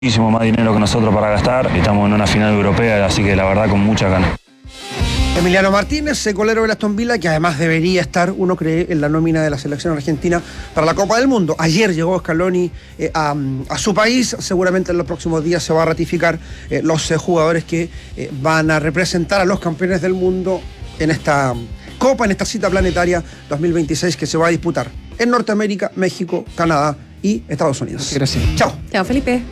muchísimo más dinero que nosotros para gastar. Estamos en una final europea, así que la verdad con mucha ganas. Emiliano Martínez, golero del Aston Villa, que además debería estar, uno cree, en la nómina de la selección argentina para la Copa del Mundo. Ayer llegó Scaloni a su país, seguramente en los próximos días se va a ratificar los jugadores que van a representar a los campeones del mundo en esta Copa, en esta cita planetaria 2026 que se va a disputar en Norteamérica, México, Canadá y Estados Unidos. Gracias. Chao. Chao, Felipe.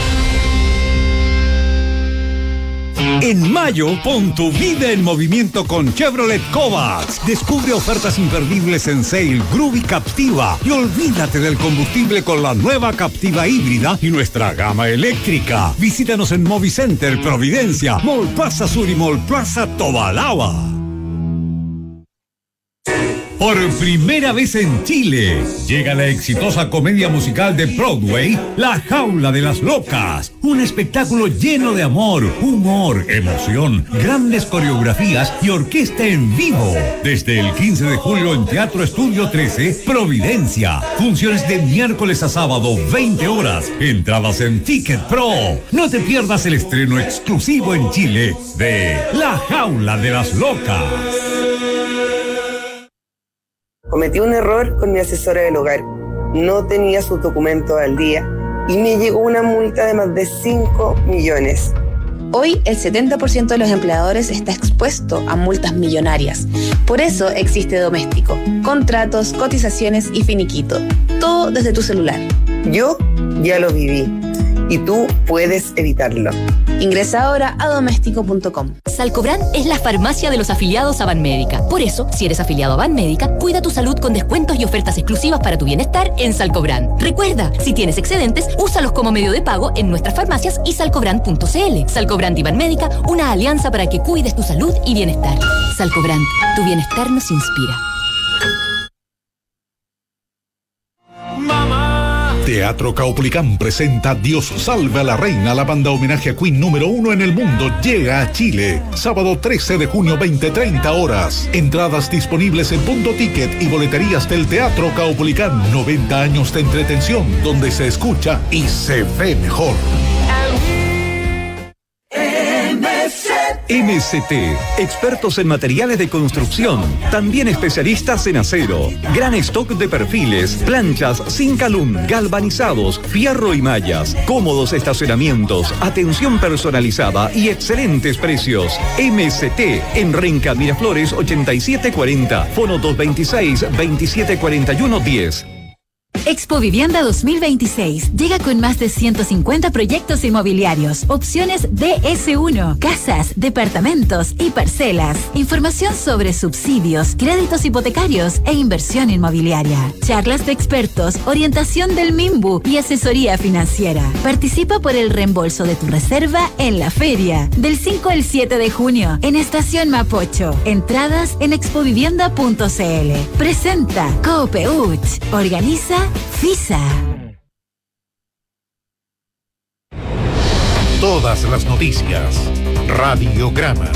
En mayo, pon tu vida en movimiento con Chevrolet Kovacs. Descubre ofertas imperdibles en Sail, Groove y Captiva. Y olvídate del combustible con la nueva Captiva híbrida y nuestra gama eléctrica. Visítanos en Movicenter, Providencia, Mall Plaza Sur y Mall Plaza Tobalaba. Por primera vez en Chile, llega la exitosa comedia musical de Broadway, La Jaula de las Locas. Un espectáculo lleno de amor, humor, emoción, grandes coreografías y orquesta en vivo. Desde el 15 de julio en Teatro Estudio 13, Providencia. Funciones de miércoles a sábado, 20 horas. Entradas en Ticket Pro. No te pierdas el estreno exclusivo en Chile de La Jaula de las Locas. Cometí un error con mi asesora del hogar. No tenía sus documentos al día y me llegó una multa de más de 5 millones. Hoy el 70% de los empleadores está expuesto a multas millonarias. Por eso existe Doméstico. Contratos, cotizaciones y finiquito. Todo desde tu celular. Yo ya lo viví y tú puedes evitarlo. Ingresa ahora a doméstico.com. Salcobran es la farmacia de los afiliados a Banmédica. Por eso, si eres afiliado a Banmédica, cuida tu salud con descuentos y ofertas exclusivas para tu bienestar en Salcobran. Recuerda, si tienes excedentes, úsalos como medio de pago en nuestras farmacias y salcobran.cl. Salcobran y Banmédica, una alianza para que cuides tu salud y bienestar. Salcobran, tu bienestar nos inspira. Teatro Caupolicán presenta Dios salve a la reina. La banda homenaje a Queen número 1 en el mundo llega a Chile. Sábado 13 de junio, 20:30 horas. Entradas disponibles en Punto Ticket y boleterías del Teatro Caupolicán. 90 años de entretención donde se escucha y se ve mejor. MST, expertos en materiales de construcción, también especialistas en acero, gran stock de perfiles, planchas sin calum, galvanizados, fierro y mallas, cómodos estacionamientos, atención personalizada y excelentes precios. MST en Renca Miraflores 8740, fono 226-2741-10. Expo Vivienda 2026 llega con más de 150 proyectos inmobiliarios, opciones DS1, casas, departamentos y parcelas, información sobre subsidios, créditos hipotecarios e inversión inmobiliaria, charlas de expertos, orientación del MIMBU y asesoría financiera. Participa por el reembolso de tu reserva en la feria del 5 al 7 de junio en Estación Mapocho. Entradas en expovivienda.cl. Presenta Coopeuch. Organiza FISA. Todas las noticias. Radiograma.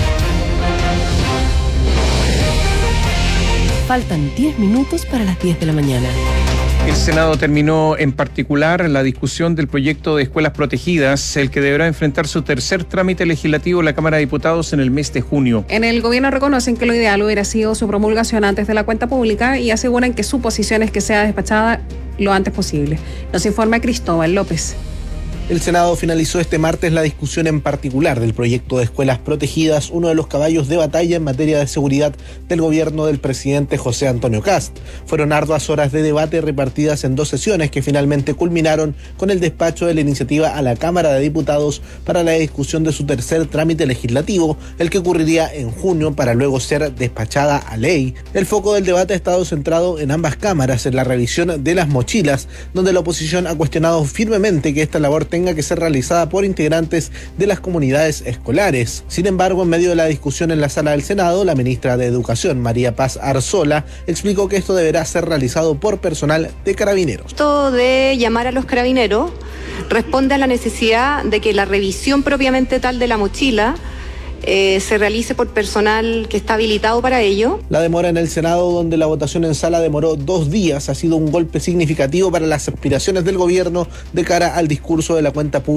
Faltan 10 minutos para las 10 de la mañana. El Senado terminó en particular la discusión del proyecto de escuelas protegidas, el que deberá enfrentar su tercer trámite legislativo en la Cámara de Diputados en el mes de junio. En el gobierno reconocen que lo ideal hubiera sido su promulgación antes de la cuenta pública y aseguran que su posición es que sea despachada lo antes posible. Nos informa Cristóbal López. El Senado finalizó este martes la discusión en particular del proyecto de escuelas protegidas, uno de los caballos de batalla en materia de seguridad del gobierno del presidente José Antonio Kast. Fueron arduas horas de debate repartidas en 2 sesiones que finalmente culminaron con el despacho de la iniciativa a la Cámara de Diputados para la discusión de su tercer trámite legislativo, el que ocurriría en junio para luego ser despachada a ley. El foco del debate ha estado centrado en ambas cámaras en la revisión de las mochilas, donde la oposición ha cuestionado firmemente que esta labor tenga que ser realizada por integrantes de las comunidades escolares. Sin embargo, en medio de la discusión en la sala del Senado, la ministra de Educación, María Paz Arzola, explicó que esto deberá ser realizado por personal de Carabineros. Esto de llamar a los carabineros responde a la necesidad de que la revisión propiamente tal de la mochila se realice por personal que está habilitado para ello. La demora en el Senado, donde la votación en sala demoró 2 días, ha sido un golpe significativo para las aspiraciones del gobierno de cara al discurso de la cuenta pública